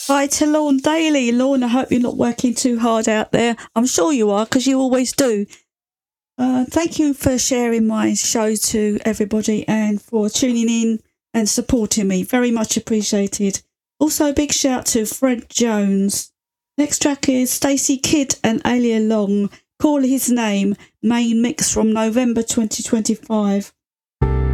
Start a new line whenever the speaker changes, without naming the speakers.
Hi to Lorne Daly. Lorne, I hope you're not working too hard out there. I'm sure you are, because you always do. Thank you for sharing my show to everybody and for tuning in and supporting me. Very much appreciated. Also, a big shout to Fred Jones. Next track is Stacey Kidd and Alia Long, Call His Name, main mix from November 2025.